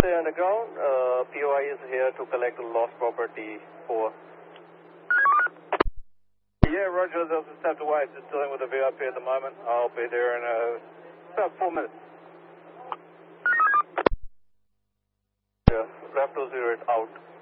Underground, POI is here to collect lost property. 4. Yeah, Roger, there's a step away. Just dealing with a VIP at the moment. I'll be there in about 4 minutes. Yeah, Raptor 0 is out.